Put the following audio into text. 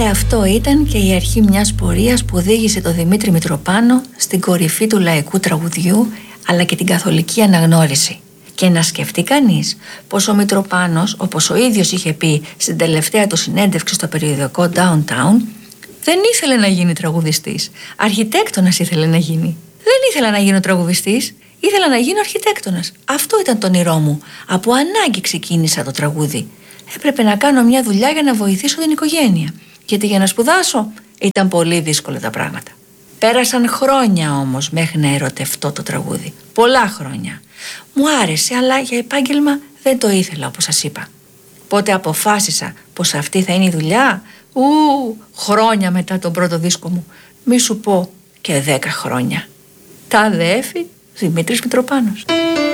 Αυτό ήταν και η αρχή μιας πορείας που οδήγησε τον Δημήτρη Μητροπάνο στην κορυφή του λαϊκού τραγουδιού, αλλά και την καθολική αναγνώριση. Και να σκεφτεί κανείς πως ο Μητροπάνος, όπως ο ίδιος είχε πει στην τελευταία του συνέντευξη στο περιοδικό Downtown, δεν ήθελε να γίνει τραγουδιστής. Αρχιτέκτονας ήθελε να γίνει. Δεν ήθελα να γίνω τραγουδιστής, ήθελα να γίνω αρχιτέκτονας. Αυτό ήταν το όνειρό μου. Από ανάγκη ξεκίνησα το τραγούδι. Έπρεπε να κάνω μια δουλειά για να βοηθήσω την οικογένεια. Γιατί για να σπουδάσω ήταν πολύ δύσκολα τα πράγματα. Πέρασαν χρόνια όμως μέχρι να ερωτευτώ το τραγούδι. Πολλά χρόνια. Μου άρεσε, αλλά για επάγγελμα δεν το ήθελα, όπως σας είπα. Πότε αποφάσισα πως αυτή θα είναι η δουλειά? Χρόνια μετά τον πρώτο δίσκο μου. Μη σου πω και 10 χρόνια. Τα αδέφη Δημήτρης Μητροπάνος.